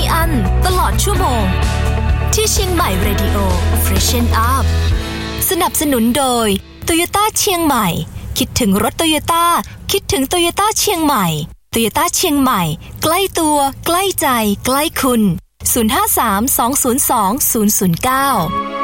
อั้นตลอดชั่วโมงที่เชียงใหม่ Radio Freshen Up สนับสนุนโดย Toyota เชียงใหม่คิดถึงรถ Toyota คิดถึง Toyota เชียงใหม่ Toyota เชียงใหม่ใกล้ตัวใกล้ใจใกล้คุณ053 202 009